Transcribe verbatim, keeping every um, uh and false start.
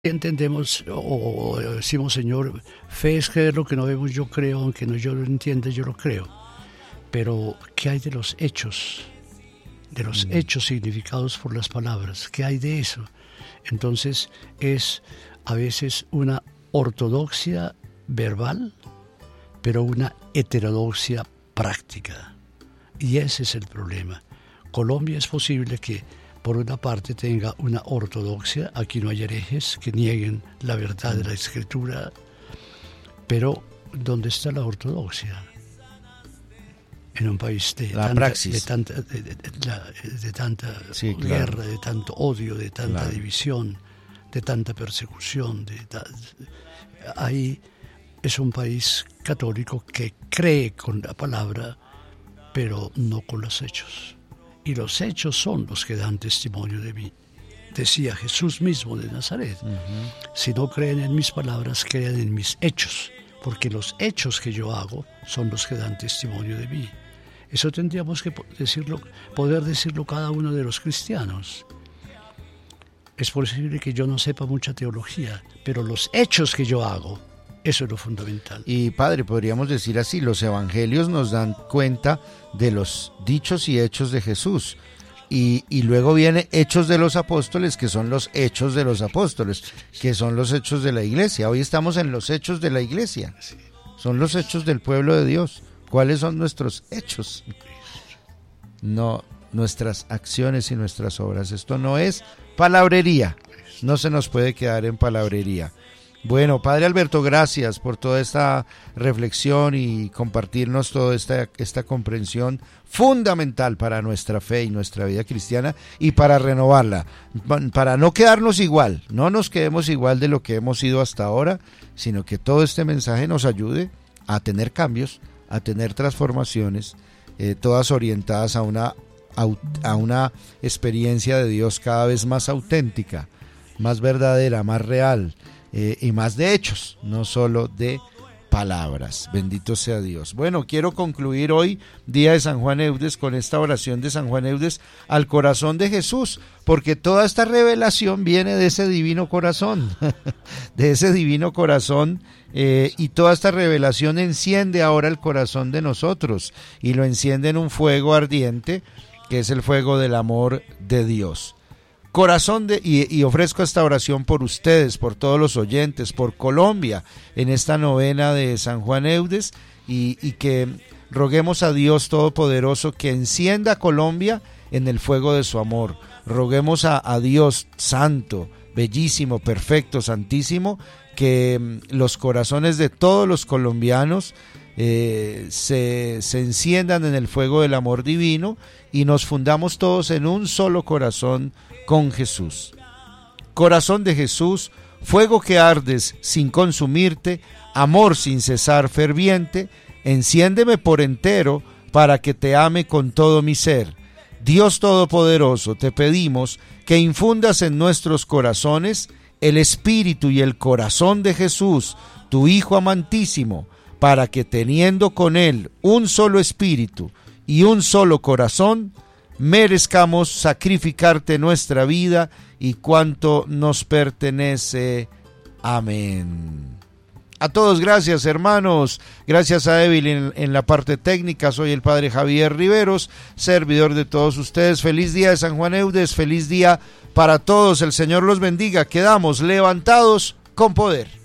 Entendemos o, o decimos, Señor, fe es creer lo que no vemos, yo creo, aunque no yo lo entienda, yo lo creo. Pero, ¿qué hay de los hechos? De los mm. hechos significados por las palabras. ¿Qué hay de eso? Entonces, es a veces una ortodoxia verbal, pero una heterodoxia práctica. Y ese es el problema. Colombia es posible que por una parte tenga una ortodoxia, aquí no hay herejes que nieguen la verdad de la Escritura, pero ¿dónde está la ortodoxia? En un país de la tanta, praxis. de tanta, de, de, de, de tanta sí, guerra, claro. de tanto odio, de tanta claro. división, de tanta persecución. De, de, ahí es un país católico que cree con la palabra, pero no con los hechos. Y los hechos son los que dan testimonio de mí. Decía Jesús mismo de Nazaret, uh-huh. si no creen en mis palabras, crean en mis hechos, porque los hechos que yo hago son los que dan testimonio de mí. Eso tendríamos que decirlo, poder decirlo cada uno de los cristianos. Es posible que yo no sepa mucha teología, pero los hechos que yo hago, eso es lo fundamental. Y padre, podríamos decir así, los evangelios nos dan cuenta de los dichos y hechos de Jesús. Y, y luego viene hechos de los apóstoles, que son los hechos de los apóstoles, que son los hechos de la iglesia. Hoy estamos en los hechos de la iglesia. Son los hechos del pueblo de Dios. ¿Cuáles son nuestros hechos? No, nuestras acciones y nuestras obras. Esto no es palabrería. No se nos puede quedar en palabrería. Bueno, Padre Alberto, gracias por toda esta reflexión y compartirnos toda esta, esta comprensión fundamental para nuestra fe y nuestra vida cristiana y para renovarla, para no quedarnos igual, no nos quedemos igual de lo que hemos sido hasta ahora, sino que todo este mensaje nos ayude a tener cambios, a tener transformaciones, eh, todas orientadas a una, a una experiencia de Dios cada vez más auténtica, más verdadera, más real. Eh, y más de hechos, no solo de palabras. Bendito sea Dios. Bueno, quiero concluir hoy, día de San Juan Eudes, con esta oración de San Juan Eudes al corazón de Jesús, porque toda esta revelación viene de ese divino corazón, de ese divino corazón, eh, y toda esta revelación enciende ahora el corazón de nosotros, y lo enciende en un fuego ardiente, que es el fuego del amor de Dios. Corazón de, y, y ofrezco esta oración por ustedes, por todos los oyentes, por Colombia, en esta novena de San Juan Eudes, y, y que roguemos a Dios Todopoderoso que encienda a Colombia en el fuego de su amor. Roguemos a, a Dios Santo, bellísimo, perfecto, santísimo, que los corazones de todos los colombianos eh, se, se enciendan en el fuego del amor divino y nos fundamos todos en un solo corazón con Jesús. Corazón de Jesús, fuego que ardes sin consumirte, amor sin cesar ferviente, enciéndeme por entero para que te ame con todo mi ser. Dios Todopoderoso, te pedimos que infundas en nuestros corazones el espíritu y el corazón de Jesús, tu Hijo amantísimo, para que teniendo con él un solo espíritu y un solo corazón, merezcamos sacrificarte nuestra vida y cuanto nos pertenece. Amén. A todos gracias, hermanos. Gracias a Evelyn en, en la parte técnica. Soy el Padre Javier Riveros, servidor de todos ustedes. Feliz día de San Juan Eudes, feliz día para todos. El Señor los bendiga. Quedamos levantados con poder.